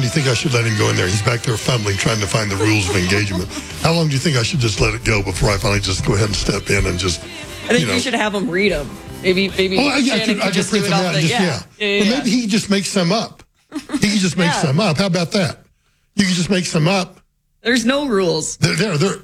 do you think I should let him go in there? He's back there fumbling, trying to find the rules of engagement. How long do you think I should just let it go before I finally just go ahead and step in and just, I think you should have him read them. Maybe Shannon could just do it all. Well, maybe he just makes some up. He can just make some up. How about that? You can just make some up. There's no rules. Did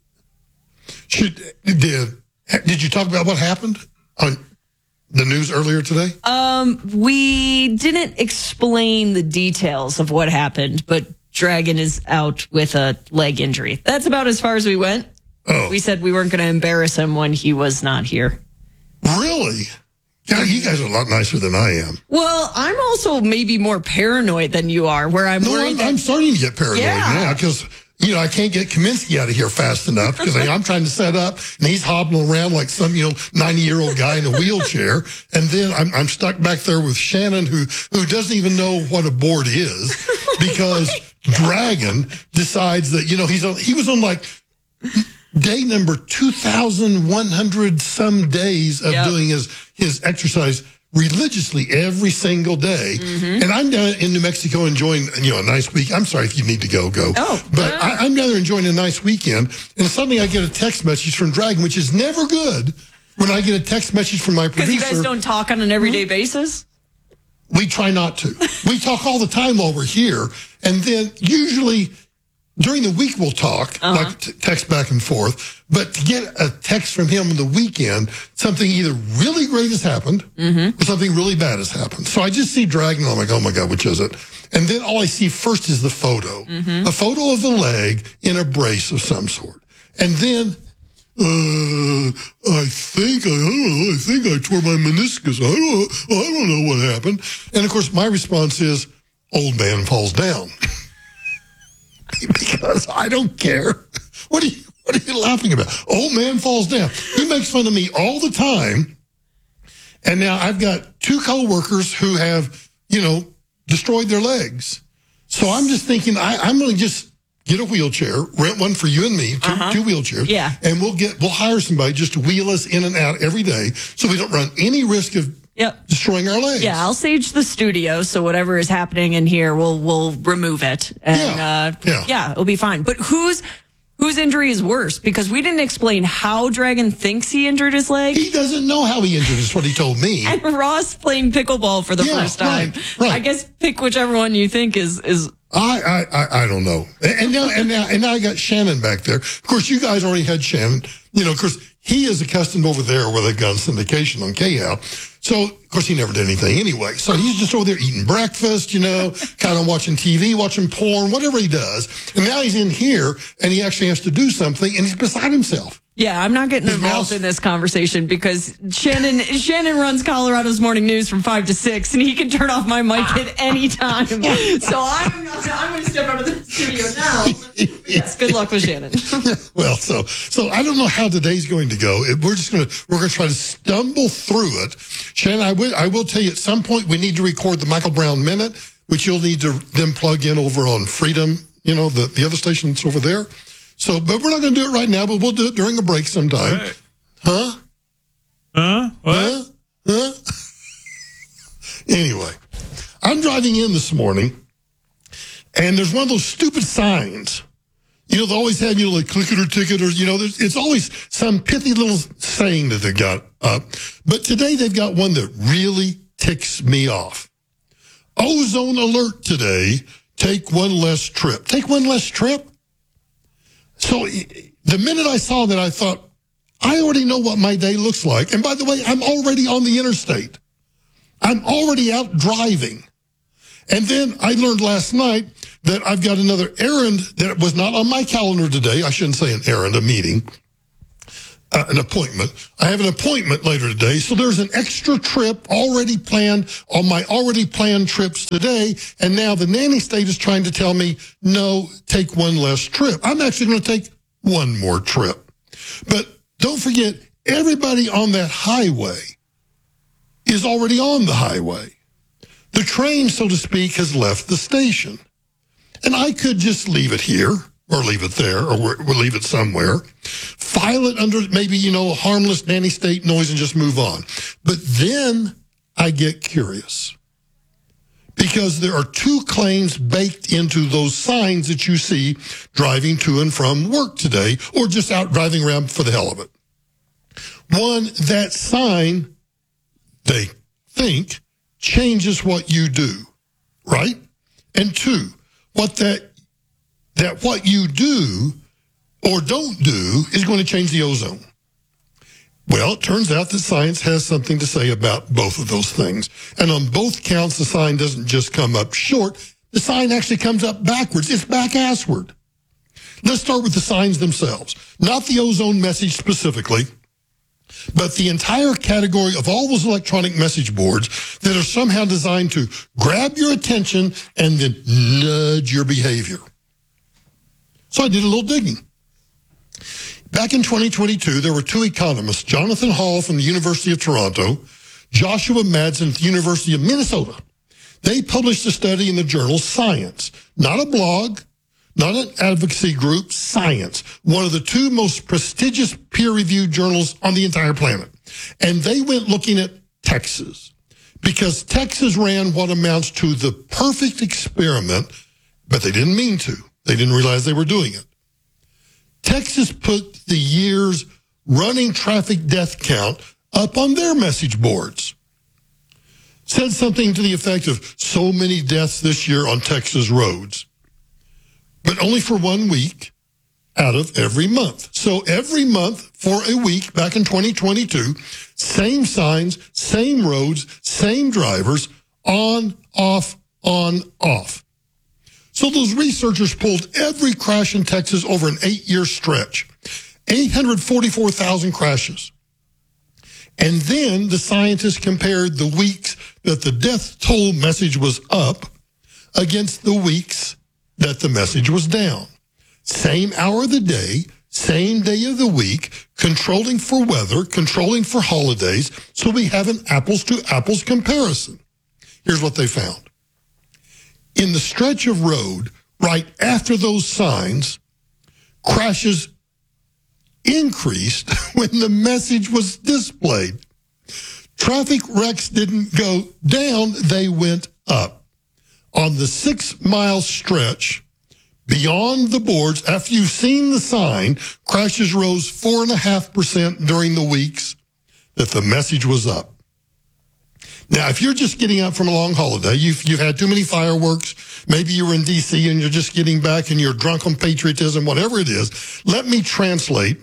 you talk about what happened on the news earlier today? We didn't explain the details of what happened, but Dragon is out with a leg injury. That's about as far as we went. Oh. We said we weren't going to embarrass him when he was not here. Really? Yeah, you guys are a lot nicer than I am. Well, I'm also maybe more paranoid than you are, where I'm worried. I'm starting to get paranoid now because, I can't get Kaminsky out of here fast enough because I'm trying to set up and he's hobbling around like some, 90-year-old guy in a wheelchair. And then I'm stuck back there with Shannon who doesn't even know what a board is because Dragon decides that, he was on like day number 2,100 some days of doing his exercise religiously every single day. Mm-hmm. And I'm down in New Mexico enjoying, a nice week. I'm sorry if you need to go. Oh, but I'm down there enjoying a nice weekend. And suddenly I get a text message from Dragon, which is never good when I get a text message from my producer. Because you guys don't talk on an everyday basis? We try not to. We talk all the time while we're here. And then usually during the week we'll talk, like text back and forth. But to get a text from him on the weekend, something either really great has happened or something really bad has happened. So I just see Dragon, I'm like, oh my God, which is it? And then all I see first is the photo. A photo of the leg in a brace of some sort. And then I think I tore my meniscus. I don't know what happened. And of course, my response is, old man falls down. Because I don't care. What are you laughing about? Old man falls down. He makes fun of me all the time. And now I've got two coworkers who have, destroyed their legs. So I'm just thinking I'm going to just get a wheelchair, rent one for you and me, two wheelchairs. Yeah. And we'll hire somebody just to wheel us in and out every day so we don't run any risk of destroying our legs. Yeah, I'll sage the studio, so whatever is happening in here, we'll remove it. And it'll be fine. But whose injury is worse? Because we didn't explain how Dragon thinks he injured his leg. He doesn't know how he injured it, is what he told me. And Ross playing pickleball for the first time. Right. I guess pick whichever one you think is I don't know. And now I got Shannon back there. Of course, you guys already had Shannon. Of course, he is accustomed over there where they've got syndication on KHAL. So, of course, he never did anything anyway. So he's just over there eating breakfast, kind of watching TV, watching porn, whatever he does. And now he's in here, and he actually has to do something, and he's beside himself. Yeah, I'm not getting involved in this conversation because Shannon runs Colorado's morning news from 5 to 6, and he can turn off my mic at any time. So I'm going to step out of the studio now. Yes, good luck with Shannon. Well, so I don't know how today's going to go. We're going to try to stumble through it. Shannon, I will tell you at some point we need to record the Michael Brown Minute, which you'll need to then plug in over on Freedom, the other station that's over there. So, but we're not going to do it right now, but we'll do it during a break sometime. Right. Huh? What? Huh? Anyway, I'm driving in this morning, and there's one of those stupid signs. They always have, like, click it or ticket, or, it's always some pithy little saying that they got up. But today they've got one that really ticks me off. Ozone alert today. Take one less trip. Take one less trip? So the minute I saw that, I thought, I already know what my day looks like. And by the way, I'm already on the interstate. I'm already out driving. And then I learned last night that I've got another errand that was not on my calendar today. I shouldn't say an errand, a meeting, an appointment. I have an appointment later today. So there's an extra trip already planned on my already planned trips today. And now the nanny state is trying to tell me, no, take one less trip. I'm actually going to take one more trip. But don't forget, everybody on that highway is already on the highway. The train, so to speak, has left the station. And I could just leave it here, or leave it there, or we'll leave it somewhere, file it under maybe, a harmless nanny state noise and just move on. But then I get curious. because there are two claims baked into those signs that you see driving to and from work today, or just out driving around for the hell of it. One, that sign, they think, changes what you do, right? And two, what you do or don't do is going to change the ozone. Well, it turns out that science has something to say about both of those things. And on both counts, the sign doesn't just come up short. The sign actually comes up backwards. It's back-assward. Let's start with the signs themselves. Not the ozone message specifically, but the entire category of all those electronic message boards that are somehow designed to grab your attention and then nudge your behavior. So I did a little digging. Back in 2022, there were two economists, Jonathan Hall from the University of Toronto, Joshua Madsen at the University of Minnesota. They published a study in the journal Science, not a blog, not an advocacy group, Science, one of the two most prestigious peer-reviewed journals on the entire planet. And they went looking at Texas, because Texas ran what amounts to the perfect experiment, but they didn't mean to. They didn't realize they were doing it. Texas put the year's running traffic death count up on their message boards. Said something to the effect of so many deaths this year on Texas roads, but only for 1 week out of every month. So every month for a week back in 2022, same signs, same roads, same drivers, on, off, on, off. So those researchers pulled every crash in Texas over an 8-year stretch, 844,000 crashes. And then the scientists compared the weeks that the death toll message was up against the weeks that the message was down. Same hour of the day, same day of the week, controlling for weather, controlling for holidays, so we have an apples-to-apples comparison. Here's what they found. In the stretch of road, right after those signs, crashes increased when the message was displayed. Traffic wrecks didn't go down, they went up. On the 6-mile stretch, beyond the boards, after you've seen the sign, crashes rose 4.5% during the weeks that the message was up. Now, if you're just getting out from a long holiday, you've had too many fireworks, maybe you were in D.C. and you're just getting back and you're drunk on patriotism, whatever it is, let me translate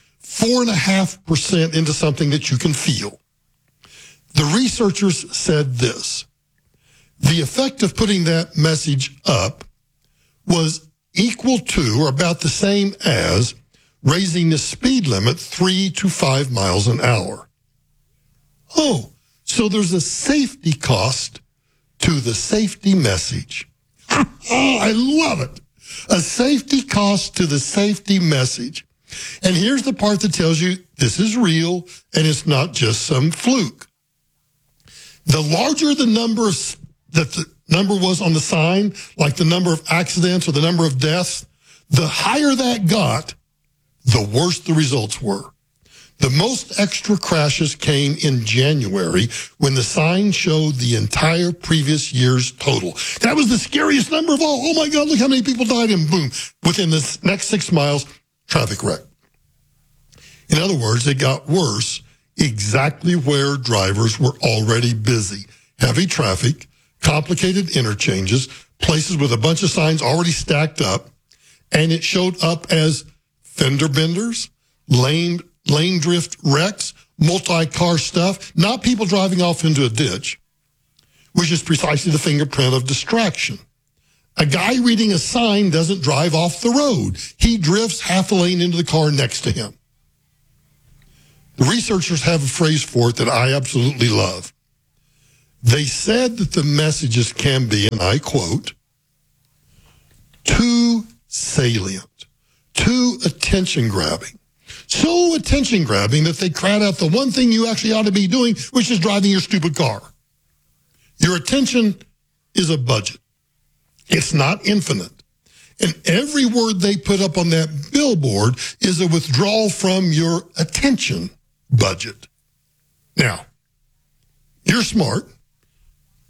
4.5% into something that you can feel. The researchers said this: the effect of putting that message up was equal to or about the same as raising the speed limit 3 to 5 miles an hour. Oh, so there's a safety cost to the safety message. I love it. A safety cost to the safety message. And here's the part that tells you this is real and it's not just some fluke. The larger the number that the number was on the sign, like the number of accidents or the number of deaths, the higher that got, the worse the results were. The most extra crashes came in January when the sign showed the entire previous year's total. That was the scariest number of all. Oh my God, look how many people died, and boom, within the next 6 miles, traffic wreck. In other words, it got worse exactly where drivers were already busy. Heavy traffic, complicated interchanges, places with a bunch of signs already stacked up, and it showed up as fender benders, lane drift wrecks, multi-car stuff, not people driving off into a ditch, which is precisely the fingerprint of distraction. A guy reading a sign doesn't drive off the road. He drifts half a lane into the car next to him. The researchers have a phrase for it that I absolutely love. They said that the messages can be, and I quote, too salient, too attention-grabbing. So attention-grabbing that they crowd out the one thing you actually ought to be doing, which is driving your stupid car. Your attention is a budget. It's not infinite. And every word they put up on that billboard is a withdrawal from your attention budget. Now, you're smart.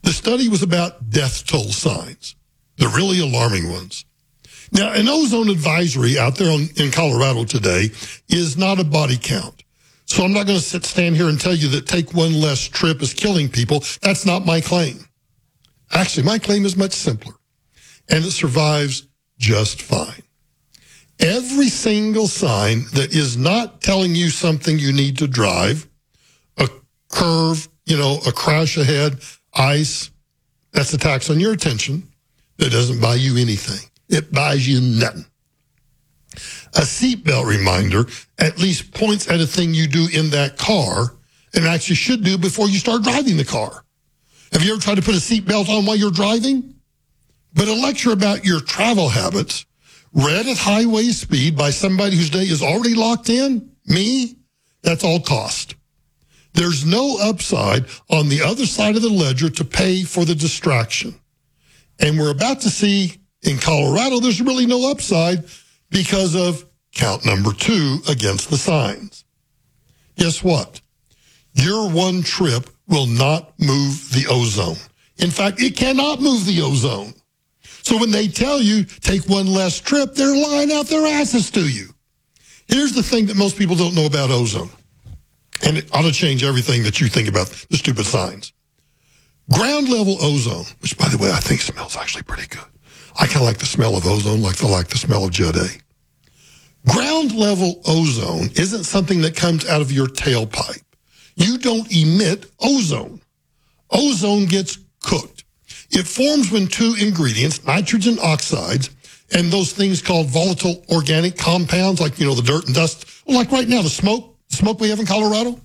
The study was about death toll signs, the really alarming ones. Now, an ozone advisory out there in Colorado today is not a body count. So I'm not going to stand here and tell you that take one less trip is killing people. That's not my claim. Actually, my claim is much simpler, and it survives just fine. Every single sign that is not telling you something you need to drive, a curve, a crash ahead, ice, that's a tax on your attention. That doesn't buy you anything. It buys you nothing. A seatbelt reminder at least points at a thing you do in that car and actually should do before you start driving the car. Have you ever tried to put a seatbelt on while you're driving? But a lecture about your travel habits, read at highway speed by somebody whose day is already locked in, me, that's all cost. There's no upside on the other side of the ledger to pay for the distraction. And we're about to see in Colorado, there's really no upside because of count number 2 against the signs. Guess what? Your one trip will not move the ozone. In fact, it cannot move the ozone. So when they tell you take one less trip, they're lying out their asses to you. Here's the thing that most people don't know about ozone. And it ought to change everything that you think about the stupid signs. Ground level ozone, which by the way, I think smells actually pretty good. I kind of like the smell of ozone, like the smell of Judd A. Ground level ozone isn't something that comes out of your tailpipe. You don't emit ozone. Ozone gets cooked. It forms when 2 ingredients, nitrogen oxides, and those things called volatile organic compounds, like, the dirt and dust, like right now, the smoke we have in Colorado.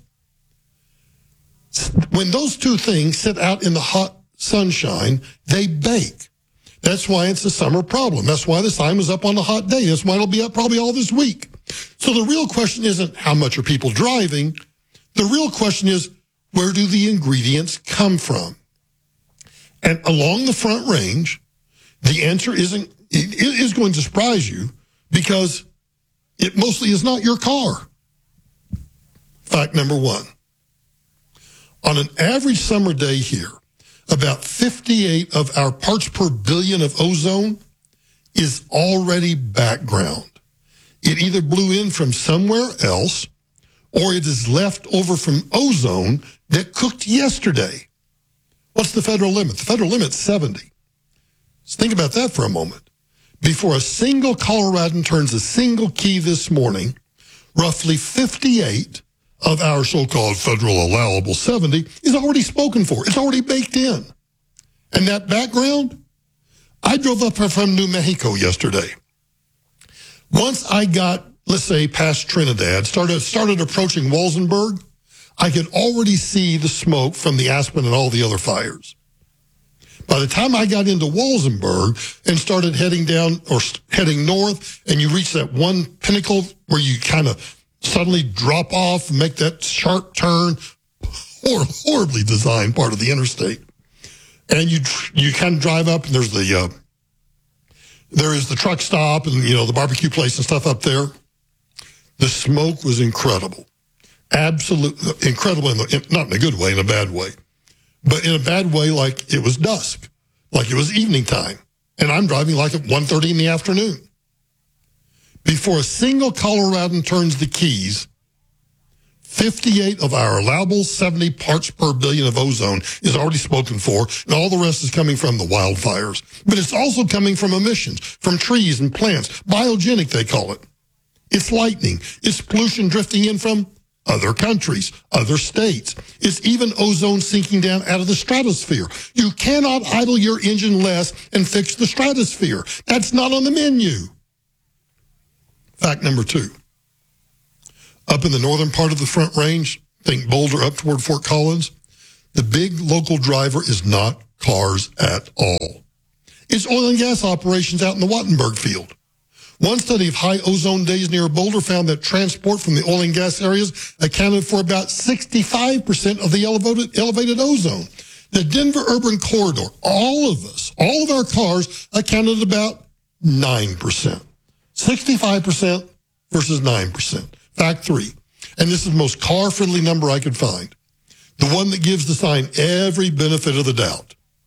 When those 2 things sit out in the hot sunshine, they bake. That's why it's a summer problem. That's why the sign was up on a hot day. That's why it'll be up probably all this week. So the real question isn't how much are people driving. The real question is, where do the ingredients come from? And along the Front Range, the answer it is going to surprise you because it mostly is not your car. Fact number 1. On an average summer day here, about 58 of our parts per billion of ozone is already background. It either blew in from somewhere else or it is left over from ozone that cooked yesterday. What's the federal limit? The federal limit's 70. So think about that for a moment. Before a single Coloradan turns a single key this morning, roughly 58 of our so-called federal allowable 70 is already spoken for. It's already baked in. And that background, I drove up from New Mexico yesterday. Once I got, let's say, past Trinidad, started approaching Walsenburg, I could already see the smoke from the Aspen and all the other fires. By the time I got into Walsenburg and started heading down or heading north, and you reach that one pinnacle where you kind of suddenly drop off and make that sharp turn, horribly designed part of the interstate. And you kind of drive up, and there is the truck stop and, the barbecue place and stuff up there. The smoke was incredible. Absolutely incredible, not in a good way, in a bad way. But in a bad way, like it was dusk, like it was evening time. And I'm driving like at 1:30 in the afternoon. Before a single Coloradan turns the keys, 58 of our allowable 70 parts per billion of ozone is already spoken for, and all the rest is coming from the wildfires. But it's also coming from emissions, from trees and plants, biogenic they call it. It's lightning. It's pollution drifting in from other countries, other states. It's even ozone sinking down out of the stratosphere. You cannot idle your engine less and fix the stratosphere. That's not on the menu. Fact number 2. Up in the northern part of the Front Range, think Boulder up toward Fort Collins, the big local driver is not cars at all. It's oil and gas operations out in the Wattenberg field. One study of high ozone days near Boulder found that transport from the oil and gas areas accounted for about 65% of the elevated ozone. The Denver urban corridor, all of our cars accounted about 9%. 65% versus 9%. Fact 3, and this is the most car-friendly number I could find, the one that gives the sign every benefit of the doubt.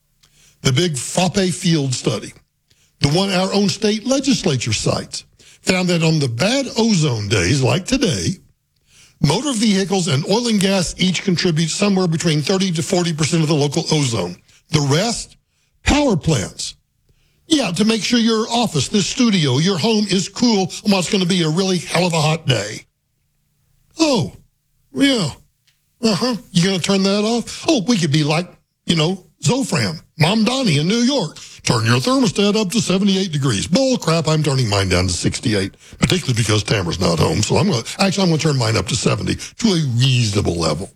the big FRAPE field study, the one our own state legislature cites, found that on the bad ozone days like today, motor vehicles and oil and gas each contribute somewhere between 30 to 40% of the local ozone. The rest, power plants. Yeah, to make sure your office, this studio, your home is cool on what's going to be a really hell of a hot day. Oh, yeah. You going to turn that off? Oh, we could be like, Zofran, Mom Donnie in New York. Turn your thermostat up to 78 degrees. Bull crap, I'm turning mine down to 68, particularly because Tamara's not home. So I'm going to turn mine up to 70 to a reasonable level.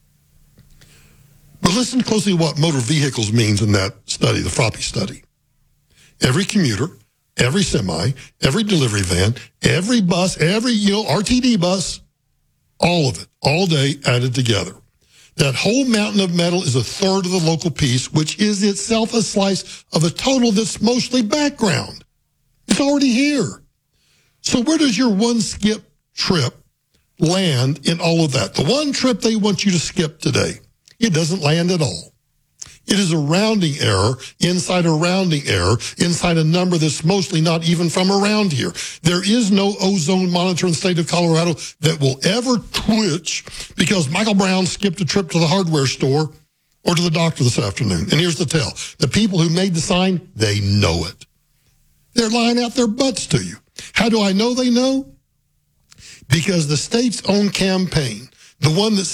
But listen closely to what motor vehicles means in that study, the FRAPE study. Every commuter, every semi, every delivery van, every bus, every, RTD bus, all of it, all day added together. That whole mountain of metal is a third of the local piece, which is itself a slice of a total that's mostly background. It's already here. So where does your one skip trip land in all of that? The one trip they want you to skip today, it doesn't land at all. It is a rounding error inside a rounding error inside a number that's mostly not even from around here. There is no ozone monitor in the state of Colorado that will ever twitch because Michael Brown skipped a trip to the hardware store or to the doctor this afternoon. And here's the tell. The people who made the sign, they know it. They're lying out their butts to you. How do I know they know? Because the state's own campaign, the one that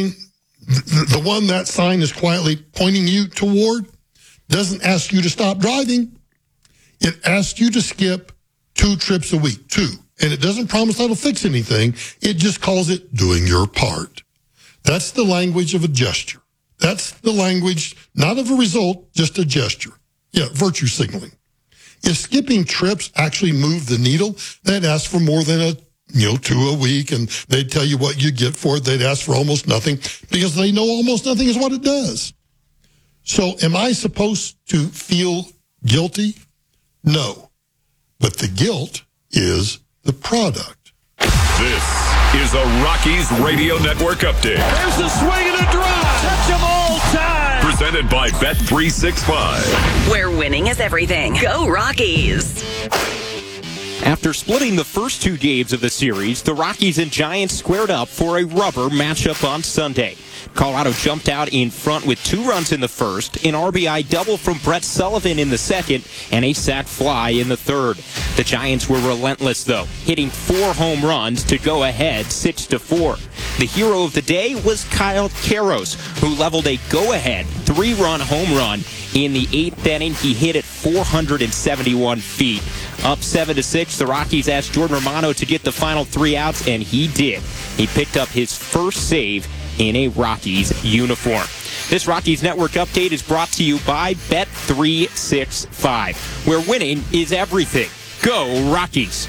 sign is quietly pointing you toward, doesn't ask you to stop driving. It asks you to skip 2 trips a week, 2. And it doesn't promise that'll fix anything. It just calls it doing your part. That's the language of a gesture. That's the language, not of a result, just a gesture. Yeah, virtue signaling. If skipping trips actually moved the needle, they'd ask for more than 2 a week, and they'd tell you what you get for it. They'd ask for almost nothing because they know almost nothing is what it does. So am I supposed to feel guilty? No. But the guilt is the product. This is a Rockies Radio Network update. There's the swing and a drive. Touch them all time. Presented by Bet365. Where winning is everything. Go Rockies. After splitting the first 2 games of the series, the Rockies and Giants squared up for a rubber matchup on Sunday. Colorado jumped out in front with 2 runs in the first, an RBI double from Brett Sullivan in the second, and a sac fly in the third. The Giants were relentless, though, hitting 4 home runs to go ahead 6-4. The hero of the day was Kyle Karros, who leveled a go-ahead 3-run home run in the 8th inning. He hit it 471 feet. Up 7-6, the Rockies asked Jordan Romano to get the final 3 outs, and he did. He picked up his first save in a Rockies uniform. This Rockies Network update is brought to you by Bet365, where winning is everything. Go Rockies!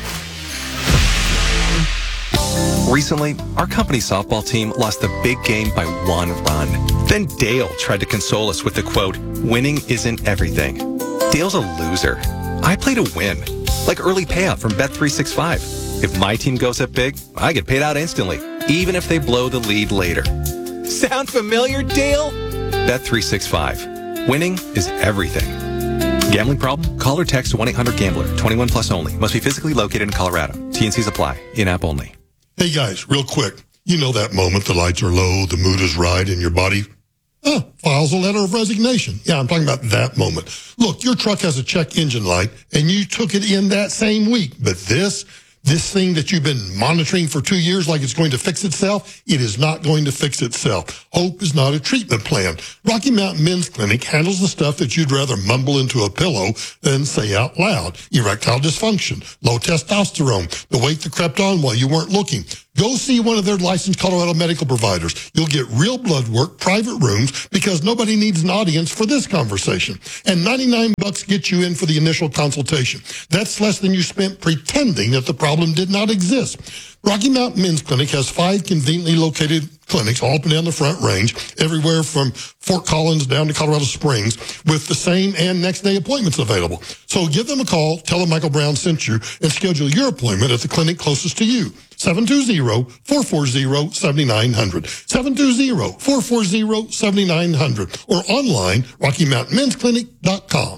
Recently, our company softball team lost the big game by 1 run. Then Dale tried to console us with the quote, "Winning isn't everything." Dale's a loser. I play to win, like early payout from Bet365. If my team goes up big, I get paid out instantly, even if they blow the lead later. Sound familiar, Dale? Bet365. Winning is everything. Gambling problem? Call or text 1-800-GAMBLER. 21 plus only. Must be physically located in Colorado. T&Cs apply. In-app only. Hey guys, real quick. You know that moment the lights are low, the mood is right, and your body files a letter of resignation. Yeah, I'm talking about that moment. Look, your truck has a check engine light, and you took it in that same week. But this thing that you've been monitoring for 2 years like it's going to fix itself, it is not going to fix itself. Hope is not a treatment plan. Rocky Mountain Men's Clinic handles the stuff that you'd rather mumble into a pillow than say out loud. Erectile dysfunction, low testosterone, the weight that crept on while you weren't looking. Go see one of their licensed Colorado medical providers. You'll get real blood work, private rooms, because nobody needs an audience for this conversation. And $99 gets you in for the initial consultation. That's less than you spent pretending that the problem did not exist. Rocky Mountain Men's Clinic has 5 conveniently located clinics all up and down the Front Range, everywhere from Fort Collins down to Colorado Springs, with the same and next day appointments available. So give them a call, tell them Michael Brown sent you, and schedule your appointment at the clinic closest to you. 720-440-7900. 720-440-7900. Or online, RockyMountainMen'sClinic.com.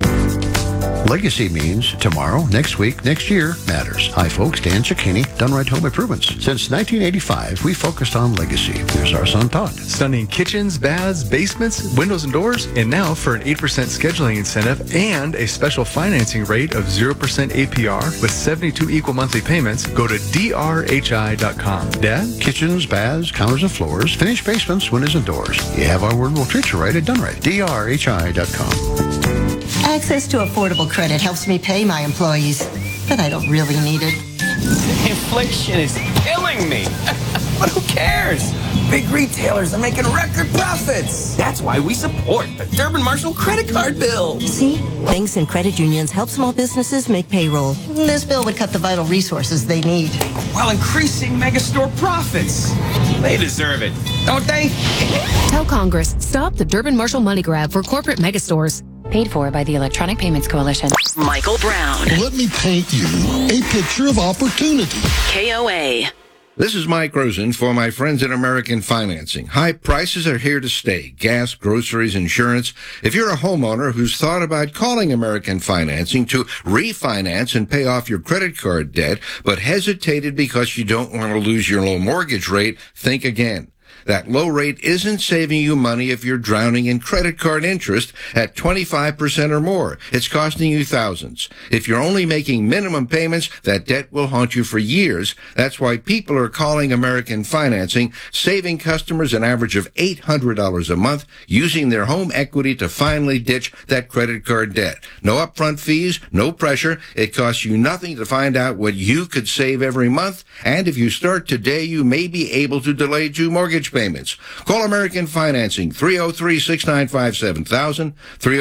Legacy means tomorrow, next week, next year matters. Hi, folks. Dan Cicchini, Done Right Home Improvements. Since 1985, we focused on legacy. Here's our son, Todd. Stunning kitchens, baths, basements, windows, and doors. And now for an 8% scheduling incentive and a special financing rate of 0% APR with 72 equal monthly payments, go to drhi.com. Dad? Kitchens, baths, counters, and floors. Finished basements, windows, and doors. You have our word, we'll treat you right at Done Right. drhi.com. Access to affordable credit helps me pay my employees, but I don't really need it. Inflation is killing me. But who cares? Big retailers are making record profits. That's why we support the Durbin Marshall credit card bill. See? Banks and credit unions help small businesses make payroll. This bill would cut the vital resources they need, while increasing megastore profits. They deserve it, don't they? Tell Congress, stop the Durbin Marshall money grab for corporate megastores. Paid for by the Electronic Payments Coalition. Michael Brown. Let me paint you a picture of opportunity. KOA. This is Mike Rosen for my friends at American Financing. High prices are here to stay. Gas, groceries, insurance. If you're a homeowner who's thought about calling American Financing to refinance and pay off your credit card debt, but hesitated because you don't want to lose your low mortgage rate, think again. That low rate isn't saving you money if you're drowning in credit card interest at 25% or more. It's costing you thousands. If you're only making minimum payments, that debt will haunt you for years. That's why people are calling American Financing, saving customers an average of $800 a month, using their home equity to finally ditch that credit card debt. No upfront fees, no pressure. It costs you nothing to find out what you could save every month. And if you start today, you may be able to delay 2 mortgage payments. Call American Financing, 303-695-7000,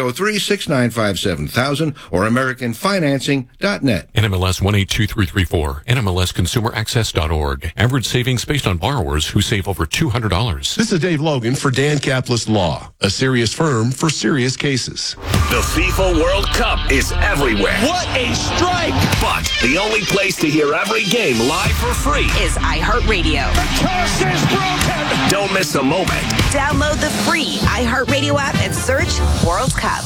303-695-7000, or AmericanFinancing.net. NMLS 182334, NMLSConsumerAccess.org. Average savings based on borrowers who save over $200. This is Dave Logan for Dan Kaplis Law, a serious firm for serious cases. The FIFA World Cup is everywhere. What a strike! But the only place to hear every game live for free is iHeartRadio. The curse is broken! Don't miss a moment. Download the free iHeartRadio app and search World Cup.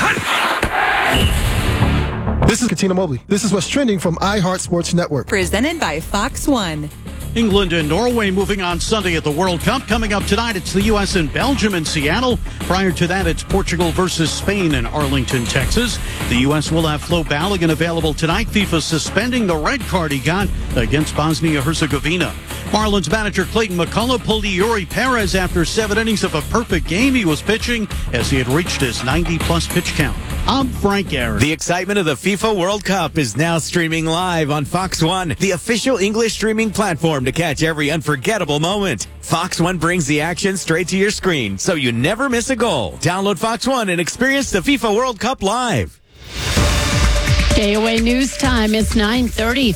This is Katina Mobley. This is what's trending from iHeart Sports Network. Presented by Fox One. England and Norway moving on Sunday at the World Cup. Coming up tonight, it's the U.S. and Belgium in Seattle. Prior to that, it's Portugal versus Spain in Arlington, Texas. The U.S. will have Flo Balogun available tonight. FIFA suspending the red card he got against Bosnia-Herzegovina. Marlins manager Clayton McCullough pulled Yuri Perez after 7 innings of a perfect game he was pitching as he had reached his 90-plus pitch count. I'm Frank Aaron. The excitement of the FIFA World Cup is now streaming live on Fox One, the official English streaming platform to catch every unforgettable moment. Fox One brings the action straight to your screen, so you never miss a goal. Download Fox One and experience the FIFA World Cup live. KOA News Time. It's 9:30.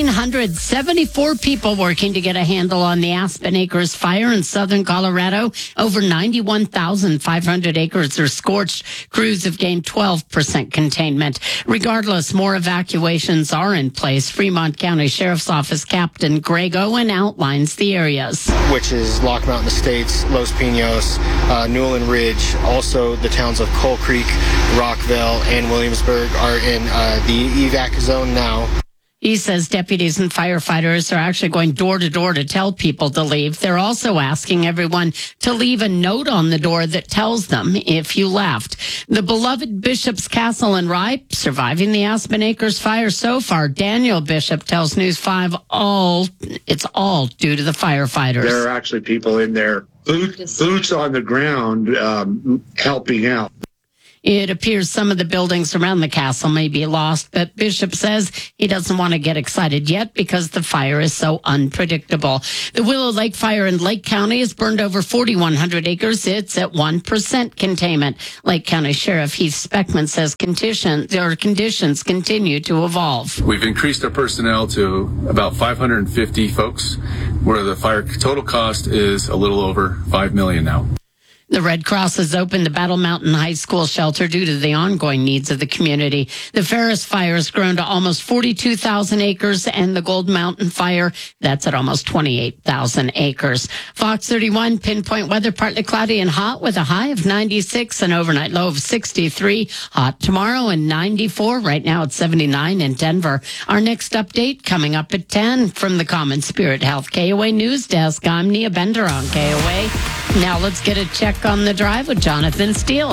1,374 people working to get a handle on the Aspen Acres fire in southern Colorado. Over 91,500 acres are scorched. Crews have gained 12% containment. Regardless, more evacuations are in place. Fremont County Sheriff's Office Captain Greg Owen outlines the areas. Which is Lock Mountain Estates, Los Pinos, Newland Ridge. Also, the towns of Coal Creek, Rockville, and Williamsburg are in the evac zone now. He says deputies and firefighters are actually going door to door to tell people to leave. They're also asking everyone to leave a note on the door that tells them if you left. The beloved Bishop's Castle in Rye surviving the Aspen Acres fire so far. Daniel Bishop tells News 5 it's all due to the firefighters. There are actually people in there, boots on the ground, helping out. It appears some of the buildings around the castle may be lost, but Bishop says he doesn't want to get excited yet because the fire is so unpredictable. The Willow Lake fire in Lake County has burned over 4,100 acres. It's at 1% containment. Lake County Sheriff Heath Speckman says conditions continue to evolve. We've increased our personnel to about 550 folks, where the fire total cost is a little over $5 million now. The Red Cross has opened the Battle Mountain High School shelter due to the ongoing needs of the community. The Ferris Fire has grown to almost 42,000 acres, and the Gold Mountain Fire, that's at almost 28,000 acres. Fox 31, pinpoint weather, partly cloudy and hot with a high of 96, an overnight low of 63. Hot tomorrow and 94. Right now it's 79 in Denver. Our next update coming up at 10 from the Common Spirit Health KOA News Desk. I'm Nia Bender on KOA. Now let's get a check on the drive with Jonathan Steele.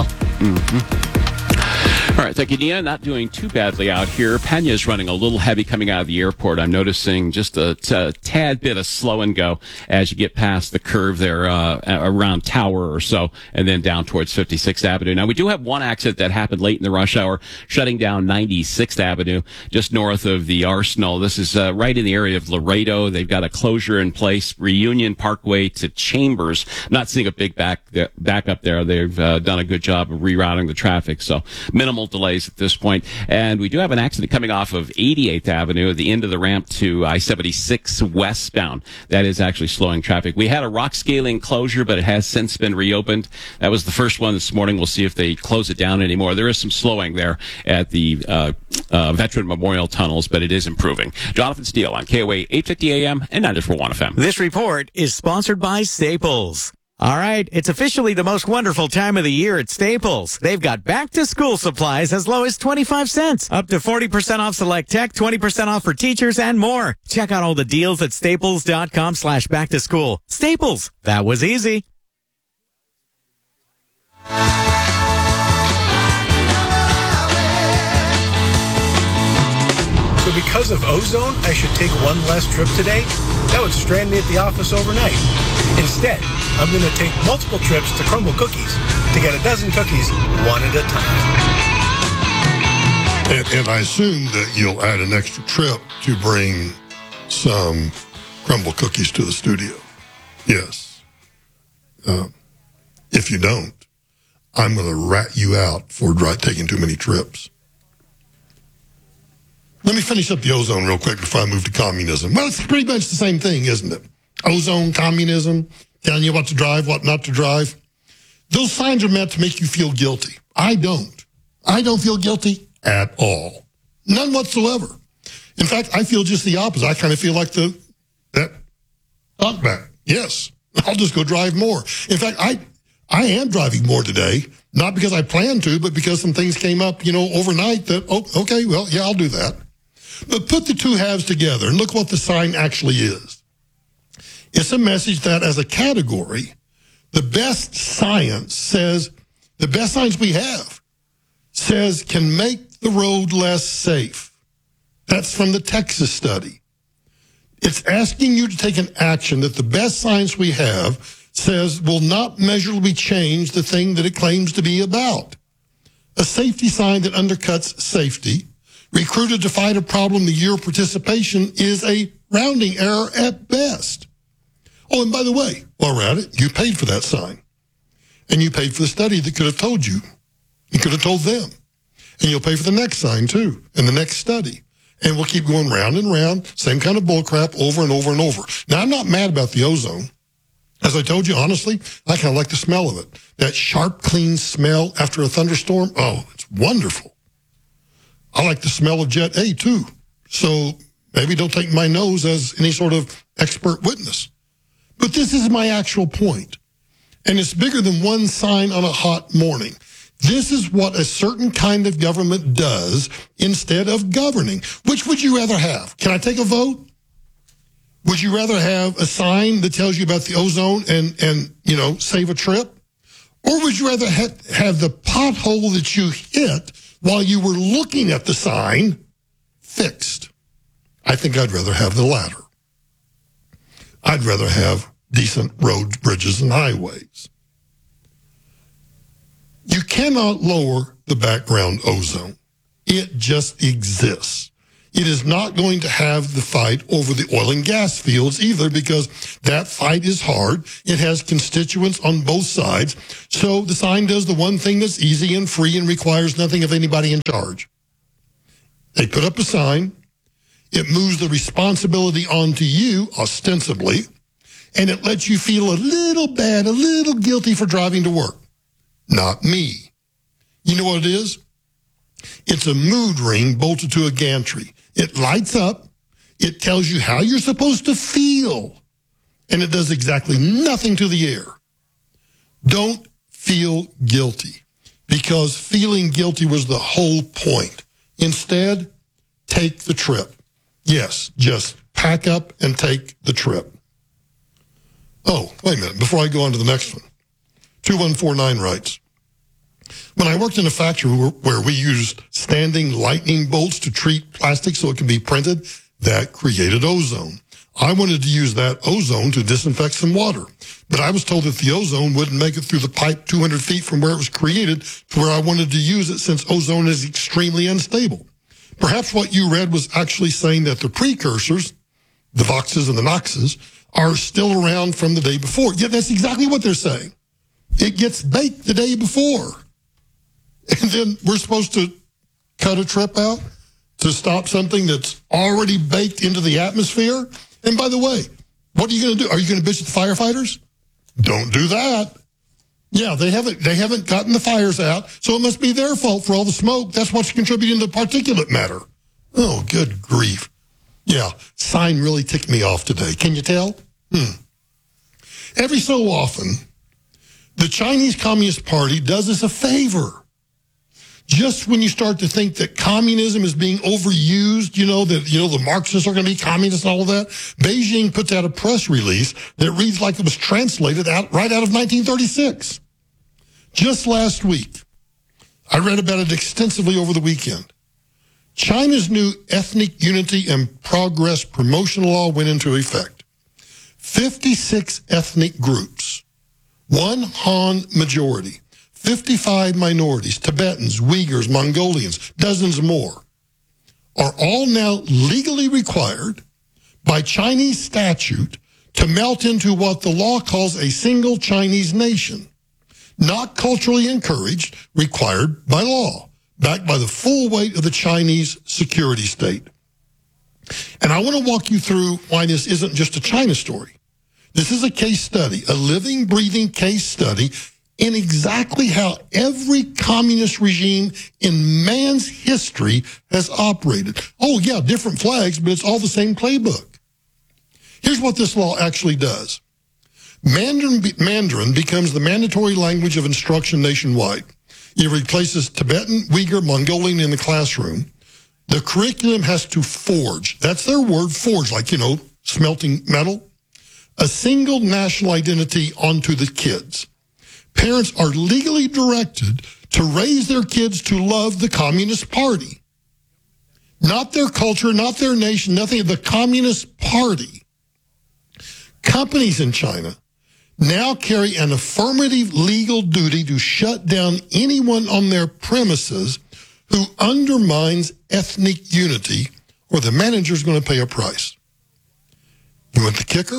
All right, thank you, Nia. Not doing too badly out here. Pena's running a little heavy coming out of the airport. I'm noticing just a tad bit of slow and go as you get past the curve there around Tower or so, and then down towards 56th Avenue. Now, we do have one accident that happened late in the rush hour, shutting down 96th Avenue, just north of the Arsenal. This is right in the area of Laredo. They've got a closure in place, Reunion Parkway to Chambers. I'm not seeing a big back up there. They've done a good job of rerouting the traffic, so minimal delays at this point. And we do have an accident coming off of 88th Avenue at the end of the ramp to I-76 westbound. That is actually slowing traffic. We had a rock scaling closure, but it has since been reopened. That was the first one this morning. We'll see if they close it down anymore. There is some slowing there at the Veteran Memorial Tunnels, but it is improving. Jonathan Steele on KOA 850 AM and 94.1 FM. This report is sponsored by Staples. All right, it's officially the most wonderful time of the year at Staples. They've got back-to-school supplies as low as 25 cents, up to 40% off select tech, 20% off for teachers, and more. Check out all the deals at staples.com/back-to-school. Staples, that was easy. So because of ozone, I should take one less trip today? That would strand me at the office overnight. Instead, I'm going to take multiple trips to Crumble Cookies to get a dozen cookies one at a time. And I assume that you'll add an extra trip to bring some Crumble Cookies to the studio. Yes. If you don't, I'm going to rat you out for taking too many trips. Let me finish up the ozone real quick before I move to communism. Well, it's pretty much the same thing, isn't it? Ozone, communism, telling you what to drive, what not to drive. Those signs are meant to make you feel guilty. I don't. I don't feel guilty at all. None whatsoever. In fact, I feel just the opposite. I kind of feel like that talkback. Yes, I'll just go drive more. In fact, I am driving more today, not because I planned to, but because some things came up, overnight that, okay, well, yeah, I'll do that. But put the two halves together and look what the sign actually is. It's a message that as a category, the best science we have says can make the road less safe. That's from the Texas study. It's asking you to take an action that the best science we have says will not measurably change the thing that it claims to be about. A safety sign that undercuts safety, recruited to fight a problem the year of participation, is a rounding error at best. Oh, and by the way, while we're at it, you paid for that sign. And you paid for the study that could have told you. You could have told them. And you'll pay for the next sign, too, and the next study. And we'll keep going round and round, same kind of bullcrap over and over and over. Now, I'm not mad about the ozone. As I told you, honestly, I kind of like the smell of it. That sharp, clean smell after a thunderstorm, oh, it's wonderful. I like the smell of Jet A, too. So maybe don't take my nose as any sort of expert witness. But this is my actual point. And it's bigger than one sign on a hot morning. This is what a certain kind of government does instead of governing. Which would you rather have? Can I take a vote? Would you rather have a sign that tells you about the ozone and save a trip? Or would you rather have the pothole that you hit while you were looking at the sign fixed? I think I'd rather have the latter. I'd rather have decent roads, bridges, and highways. You cannot lower the background ozone. It just exists. It is not going to have the fight over the oil and gas fields either, because that fight is hard. It has constituents on both sides. So the sign does the one thing that's easy and free and requires nothing of anybody in charge. They put up a sign. It moves the responsibility onto you, ostensibly. and it lets you feel a little bad, a little guilty for driving to work. Not me. You know what it is? It's a mood ring bolted to a gantry. It lights up. It tells you how you're supposed to feel. And it does exactly nothing to the air. Don't feel guilty, because feeling guilty was the whole point. Instead, take the trip. Yes, just pack up and take the trip. Oh, wait a minute. Before I go on to the next one, 2149 writes, when I worked in a factory where we used standing lightning bolts to treat plastic so it could be printed, that created ozone. I wanted to use that ozone to disinfect some water, but I was told that the ozone wouldn't make it through the pipe 200 feet from where it was created to where I wanted to use it, since ozone is extremely unstable. Perhaps what you read was actually saying that the precursors, the Voxes and the Noxes, are still around from the day before. Yeah, that's exactly what they're saying. It gets baked the day before. And then we're supposed to cut a trip out to stop something that's already baked into the atmosphere? And by the way, what are you going to do? Are you going to bitch at the firefighters? Don't do that. Yeah, they haven't gotten the fires out, so it must be their fault for all the smoke. That's what's contributing to particulate matter. Oh, good grief. Yeah, sign really ticked me off today. Can you tell? Every so often, the Chinese Communist Party does us a favor. Just when you start to think that communism is being overused, the Marxists are going to be communists and all of that, Beijing puts out a press release that reads like it was translated right out of 1936. Just last week, I read about it extensively over the weekend. China's new Ethnic Unity and Progress Promotion Law went into effect. 56 ethnic groups, 1 Han majority, 55 minorities, Tibetans, Uyghurs, Mongolians, dozens more, are all now legally required by Chinese statute to melt into what the law calls a single Chinese nation. Not culturally encouraged, required by law, backed by the full weight of the Chinese security state. And I want to walk you through why this isn't just a China story. This is a case study, a living, breathing case study in exactly how every communist regime in man's history has operated. Oh, yeah, different flags, but it's all the same playbook. Here's what this law actually does. Mandarin becomes the mandatory language of instruction nationwide. It replaces Tibetan, Uyghur, Mongolian in the classroom. The curriculum has to forge, that's their word, forge, like, smelting metal, a single national identity onto the kids. Parents are legally directed to raise their kids to love the Communist Party. Not their culture, not their nation, nothing of the Communist Party. Companies in China now carry an affirmative legal duty to shut down anyone on their premises who undermines ethnic unity, or the manager's going to pay a price. You want the kicker?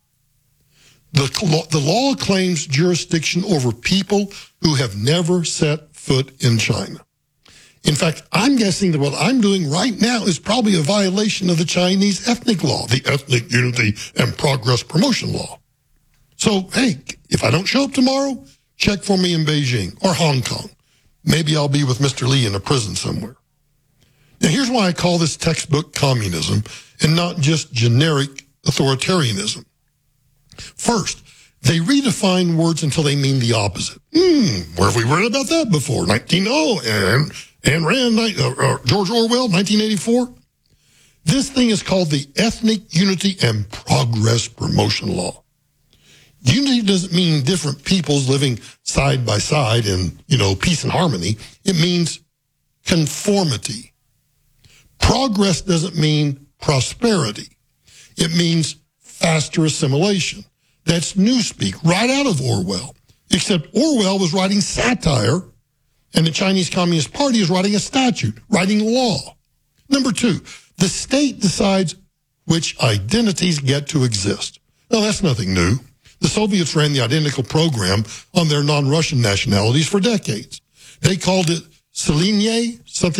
The law claims jurisdiction over people who have never set foot in China. In fact, I'm guessing that what I'm doing right now is probably a violation of the Chinese ethnic law, the Ethnic Unity and Progress Promotion Law. So, hey, if I don't show up tomorrow, check for me in Beijing or Hong Kong. Maybe I'll be with Mr. Lee in a prison somewhere. Now, here's why I call this textbook communism and not just generic authoritarianism. First, they redefine words until they mean the opposite. Where have we read about that before? 1900 and Rand, George Orwell, 1984. This thing is called the Ethnic Unity and Progress Promotion Law. Unity doesn't mean different peoples living side by side in, peace and harmony. It means conformity. Progress doesn't mean prosperity. It means faster assimilation. That's newspeak, right out of Orwell. Except Orwell was writing satire, and the Chinese Communist Party is writing a statute, writing law. Number 2, the state decides which identities get to exist. Now, that's nothing new. The Soviets ran the identical program on their non-Russian nationalities for decades. They called it Selenie, something